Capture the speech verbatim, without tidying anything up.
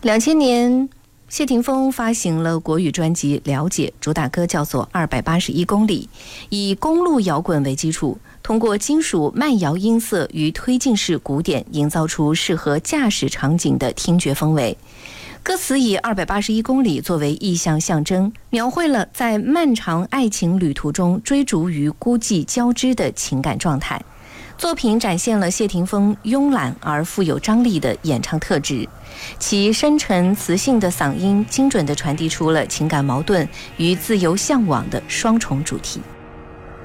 两千年，谢霆锋发行了国语专辑《了解》，主打歌叫做《二百八十一公里》，以公路摇滚为基础，通过金属慢摇音色与推进式鼓点，营造出适合驾驶场景的听觉氛围。歌词以二百八十一公里作为意象象征，描绘了在漫长爱情旅途中追逐与孤寂交织的情感状态。作品展现了谢霆锋慵懒而富有张力的演唱特质，其深沉磁性的嗓音精准地传递出了情感矛盾与自由向往的双重主题。